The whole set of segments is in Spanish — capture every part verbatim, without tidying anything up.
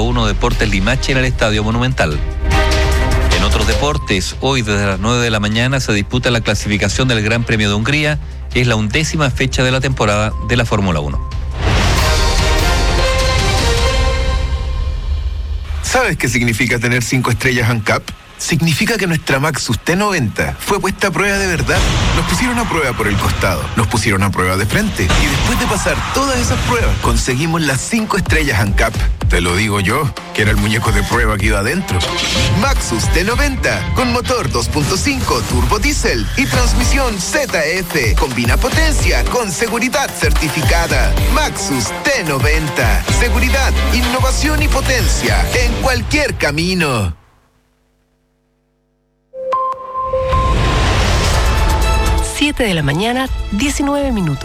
uno Deportes Limache en el Estadio Monumental. En otros deportes, hoy desde las nueve de la mañana se disputa la clasificación del Gran Premio de Hungría. Es la undécima fecha de la temporada de la Fórmula uno. ¿Sabes qué significa tener cinco estrellas ANCAP? Significa que nuestra Maxus T noventa fue puesta a prueba de verdad. Nos pusieron a prueba por el costado, nos pusieron a prueba de frente y después de pasar todas esas pruebas, conseguimos las cinco estrellas ANCAP. Te lo digo yo, que era el muñeco de prueba que iba adentro. Maxus T noventa, con motor dos punto cinco turbo diésel y transmisión Z F. Combina potencia con seguridad certificada. Maxus T noventa. Seguridad, innovación y potencia en cualquier camino. siete de la mañana, diecinueve minutos.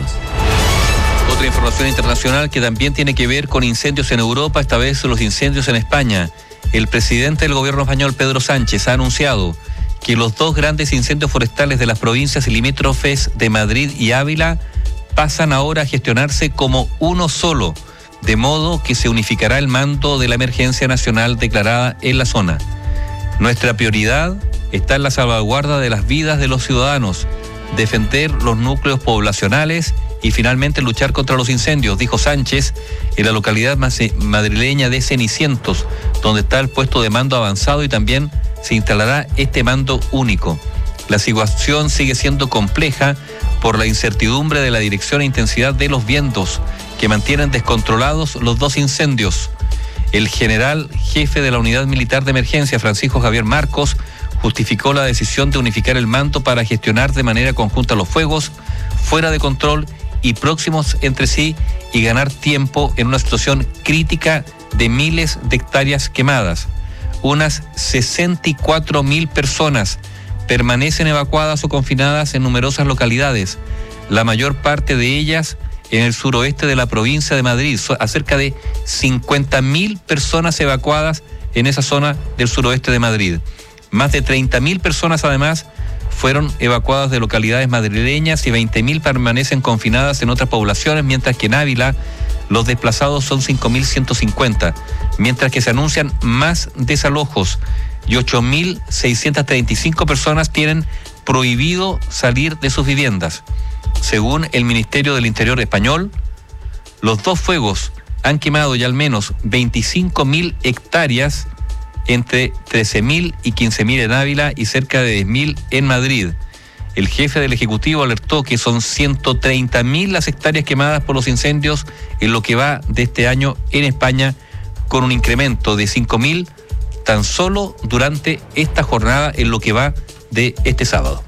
Otra información internacional que también tiene que ver con incendios en Europa, esta vez los incendios en España. El presidente del gobierno español, Pedro Sánchez, ha anunciado que los dos grandes incendios forestales de las provincias limítrofes de Madrid y Ávila pasan ahora a gestionarse como uno solo, de modo que se unificará el mando de la emergencia nacional declarada en la zona. Nuestra prioridad está en la salvaguarda de las vidas de los ciudadanos, defender los núcleos poblacionales y finalmente luchar contra los incendios, dijo Sánchez en la localidad madrileña de Cenicientos, donde está el puesto de mando avanzado y también se instalará este mando único. La situación sigue siendo compleja por la incertidumbre de la dirección e intensidad de los vientos que mantienen descontrolados los dos incendios. El general jefe de la Unidad Militar de Emergencia, Francisco Javier Marcos, justificó la decisión de unificar el mando para gestionar de manera conjunta los fuegos fuera de control y próximos entre sí y ganar tiempo en una situación crítica de miles de hectáreas quemadas. Unas sesenta y cuatro mil personas permanecen evacuadas o confinadas en numerosas localidades, la mayor parte de ellas en el suroeste de la provincia de Madrid, a cerca de cincuenta mil personas evacuadas en esa zona del suroeste de Madrid. Más de treinta mil personas además fueron evacuadas de localidades madrileñas y veinte mil permanecen confinadas en otras poblaciones, mientras que en Ávila los desplazados son cinco mil ciento cincuenta, mientras que se anuncian más desalojos y ocho mil seiscientas treinta y cinco personas tienen prohibido salir de sus viviendas. Según el Ministerio del Interior español, los dos fuegos han quemado ya al menos veinticinco mil hectáreas, entre trece mil y quince mil en Ávila y cerca de diez mil en Madrid. El jefe del Ejecutivo alertó que son ciento treinta mil las hectáreas quemadas por los incendios en lo que va de este año en España, con un incremento de cinco mil tan solo durante esta jornada en lo que va de este sábado.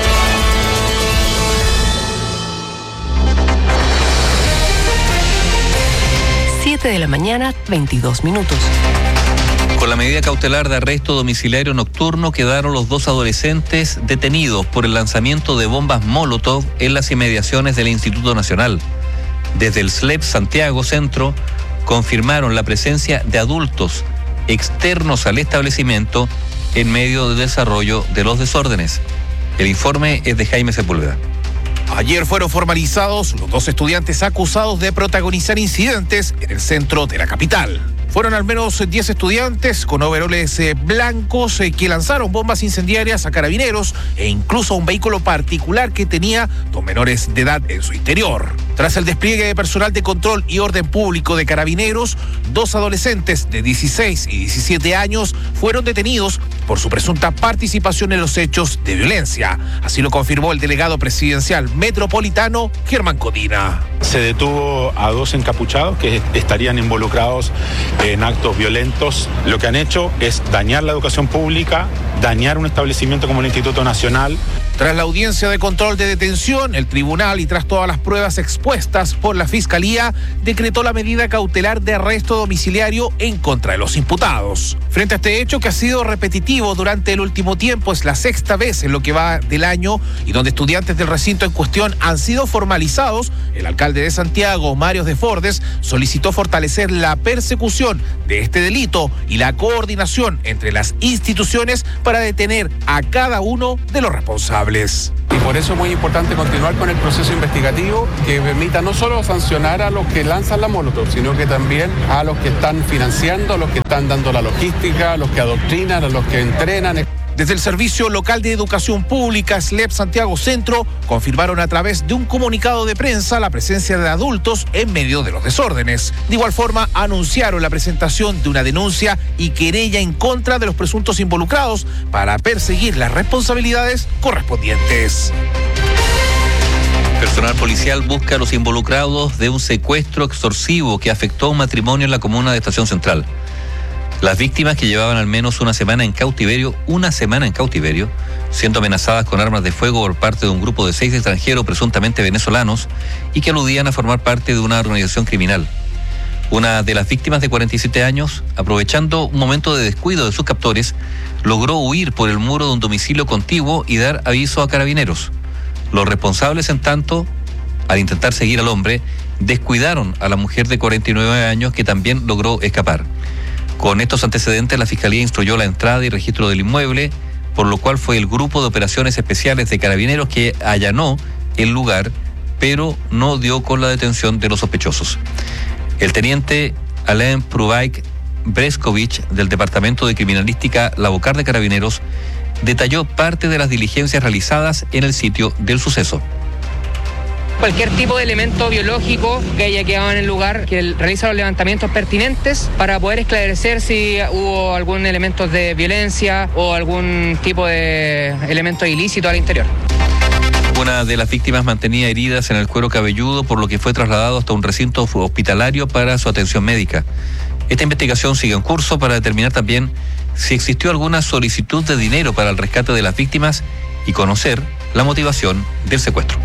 siete de la mañana, veintidós minutos. Con la medida cautelar de arresto domiciliario nocturno quedaron los dos adolescentes detenidos por el lanzamiento de bombas Molotov en las inmediaciones del Instituto Nacional. Desde el S L E P Santiago Centro confirmaron la presencia de adultos externos al establecimiento en medio del desarrollo de los desórdenes. El informe es de Jaime Sepúlveda. Ayer fueron formalizados los dos estudiantes acusados de protagonizar incidentes en el centro de la capital. Fueron al menos diez estudiantes con overoles eh, blancos eh, que lanzaron bombas incendiarias a carabineros e incluso a un vehículo particular que tenía dos menores de edad en su interior. Tras el despliegue de personal de control y orden público de carabineros, dos adolescentes de dieciséis y diecisiete años fueron detenidos por su presunta participación en los hechos de violencia. Así lo confirmó el delegado presidencial metropolitano, Germán Codina. Se detuvo a dos encapuchados que estarían involucrados en actos violentos. Lo que han hecho es dañar la educación pública, dañar un establecimiento como el Instituto Nacional. Tras la audiencia de control de detención, el tribunal, y tras todas las pruebas expuestas por la Fiscalía, decretó la medida cautelar de arresto domiciliario en contra de los imputados. Frente a este hecho, que ha sido repetitivo durante el último tiempo, es la sexta vez en lo que va del año y donde estudiantes del recinto en cuestión han sido formalizados, el alcalde de Santiago, Mario de Fordes, solicitó fortalecer la persecución de este delito y la coordinación entre las instituciones para detener a cada uno de los responsables. culpables. Y por eso es muy importante continuar con el proceso investigativo que permita no solo sancionar a los que lanzan la molotov, sino que también a los que están financiando, a los que están dando la logística, a los que adoctrinan, a los que entrenan. Desde el Servicio Local de Educación Pública, S L E P Santiago Centro, confirmaron a través de un comunicado de prensa la presencia de adultos en medio de los desórdenes. De igual forma, anunciaron la presentación de una denuncia y querella en contra de los presuntos involucrados para perseguir las responsabilidades correspondientes. Personal policial busca a los involucrados de un secuestro extorsivo que afectó a un matrimonio en la comuna de Estación Central. Las víctimas, que llevaban al menos una semana en cautiverio, una semana en cautiverio, siendo amenazadas con armas de fuego por parte de un grupo de seis extranjeros presuntamente venezolanos y que aludían a formar parte de una organización criminal. Una de las víctimas, de cuarenta y siete años, aprovechando un momento de descuido de sus captores, logró huir por el muro de un domicilio contiguo y dar aviso a carabineros. Los responsables, en tanto, al intentar seguir al hombre, descuidaron a la mujer de cuarenta y nueve años, que también logró escapar. Con estos antecedentes, la Fiscalía instruyó la entrada y registro del inmueble, por lo cual fue el Grupo de Operaciones Especiales de Carabineros que allanó el lugar, pero no dio con la detención de los sospechosos. El teniente Alain Pruvaik Breskovich, del Departamento de Criminalística La Bocar de Carabineros, detalló parte de las diligencias realizadas en el sitio del suceso. Cualquier tipo de elemento biológico que haya quedado en el lugar, que realiza los levantamientos pertinentes para poder esclarecer si hubo algún elemento de violencia o algún tipo de elemento ilícito al interior. Una de las víctimas mantenía heridas en el cuero cabelludo, por lo que fue trasladado hasta un recinto hospitalario para su atención médica. Esta investigación sigue en curso para determinar también si existió alguna solicitud de dinero para el rescate de las víctimas y conocer la motivación del secuestro.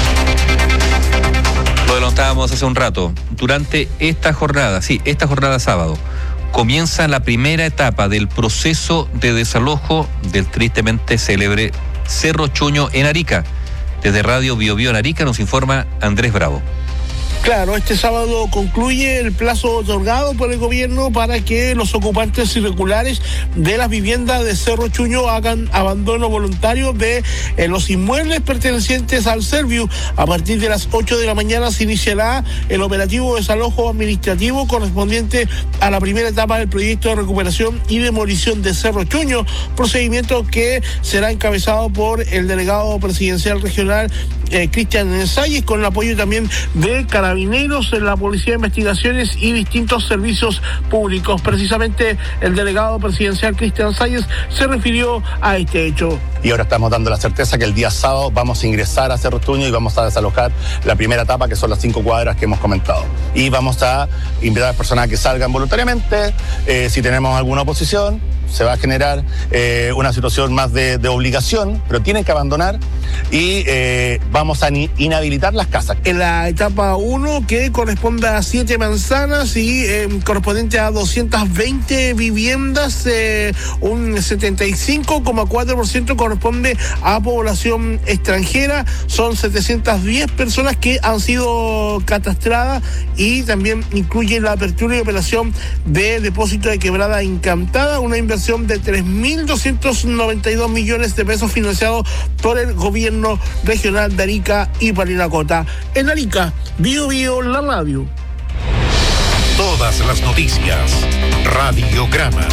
Lo adelantábamos hace un rato. Durante esta jornada, sí, esta jornada sábado, comienza la primera etapa del proceso de desalojo del tristemente célebre Cerro Chuño en Arica. Desde Radio Bio Bio en Arica nos informa Andrés Bravo. Claro, este sábado concluye el plazo otorgado por el gobierno para que los ocupantes irregulares de las viviendas de Cerro Chuño hagan abandono voluntario de eh, los inmuebles pertenecientes al Serviu. A partir de las ocho de la mañana se iniciará el operativo de desalojo administrativo correspondiente a la primera etapa del proyecto de recuperación y demolición de Cerro Chuño, procedimiento que será encabezado por el delegado presidencial regional eh, Cristian Salles, con el apoyo también de Carabineros, la Policía de Investigaciones y distintos servicios públicos. Precisamente el delegado presidencial Cristian Salles se refirió a este hecho. Y ahora estamos dando la certeza que el día sábado vamos a ingresar a Cerro Chuño y vamos a desalojar la primera etapa, que son las cinco cuadras que hemos comentado. Y vamos a invitar a las personas a que salgan voluntariamente. Eh, si tenemos alguna oposición, se va a generar eh, una situación más de, de obligación, pero tienen que abandonar y eh, vamos a inhabilitar las casas. En la etapa uno, que corresponde a siete manzanas y eh, correspondiente a doscientas veinte viviendas, eh, un setenta y cinco coma cuatro por ciento corresponde a población extranjera. Son setecientas diez personas que han sido catastradas y también incluye la apertura y operación de depósito de quebrada encantada, una inversión de tres mil doscientos noventa y dos millones de pesos financiado por el gobierno regional de Arica y Parinacota. En Arica, Bio Bio, la radio. Todas las noticias, Radiograma.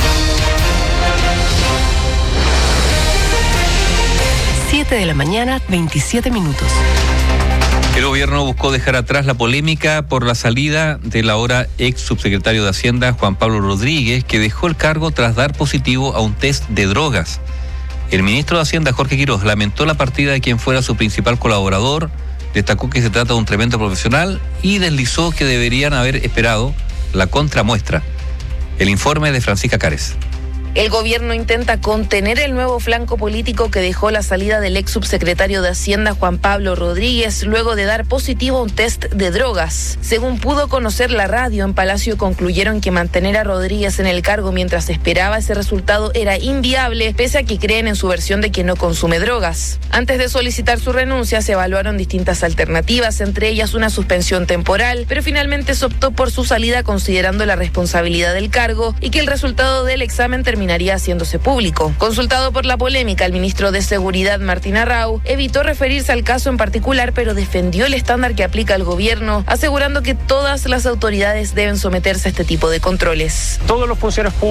siete de la mañana, veintisiete minutos. El gobierno buscó dejar atrás la polémica por la salida del ahora ex subsecretario de Hacienda, Juan Pablo Rodríguez, que dejó el cargo tras dar positivo a un test de drogas. El ministro de Hacienda, Jorge Quiroz, lamentó la partida de quien fuera su principal colaborador, destacó que se trata de un tremendo profesional y deslizó que deberían haber esperado la contramuestra. El informe de Francisca Cárez. El gobierno intenta contener el nuevo flanco político que dejó la salida del ex subsecretario de Hacienda, Juan Pablo Rodríguez, luego de dar positivo a un test de drogas. Según pudo conocer la radio, en Palacio concluyeron que mantener a Rodríguez en el cargo mientras esperaba ese resultado era inviable, pese a que creen en su versión de que no consume drogas. Antes de solicitar su renuncia, se evaluaron distintas alternativas, entre ellas una suspensión temporal, pero finalmente se optó por su salida considerando la responsabilidad del cargo y que el resultado del examen terminó terminaría haciéndose público. Consultado por la polémica, el ministro de Seguridad, Martín Arrau, evitó referirse al caso en particular, pero defendió el estándar que aplica el gobierno, asegurando que todas las autoridades deben someterse a este tipo de controles. Todos los funcionarios públicos